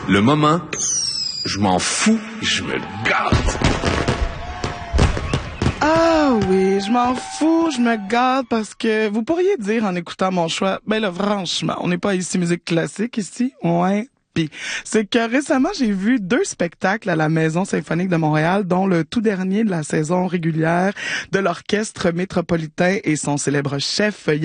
Le moment, je m'en fous, je me gâte. Ah oui, je m'en fous, je me gâte parce que vous pourriez dire en écoutant mon choix, ben là, franchement, on n'est pas ici musique classique ici, ouais. Puis c'est que récemment, j'ai vu 2 spectacles à la Maison symphonique de Montréal, dont le tout dernier de la saison régulière de l'Orchestre métropolitain et son célèbre chef